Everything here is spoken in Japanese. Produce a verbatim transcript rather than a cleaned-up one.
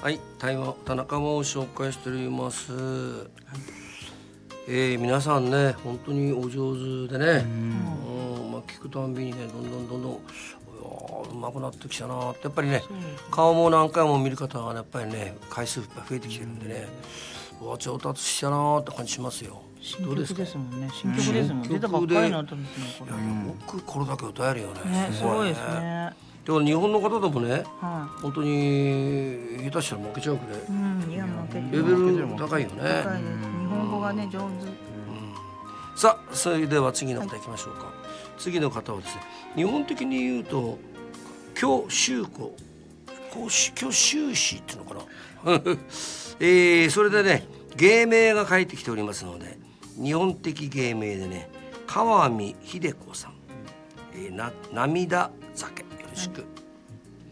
はい、台湾田中間を紹介しております、はい。えー、皆さんね本当にお上手でね、うんうん、まあ、聞くたんびにねどんどんどんどんうまくなってきたなってやっぱりね、顔も何回も見る方が、ね、やっぱりね回数いっぱい増えてきてるんでね、うわ上達したなって感じしますよ。 新曲ですもんね。新曲ですもん。出たばっかりの歌ですね。これ。 いやいや、よくこれだけ歌えるよね。 ね、すごいですね。 でも日本の方でもね、 はい、 本当に下手したら負けちゃうくらい、 うん、いや負けてレベル高いよね。 高いです。日本語がね上手、うん、 さあそれでは次の方いきましょうか、はい、次の方はですね、日本的に言うと虚宗公虚宗師っていうのかなえー、それでね芸名が書いてきておりますので、日本的芸名でね川見秀子さん、えー、な涙酒よろしく。はい。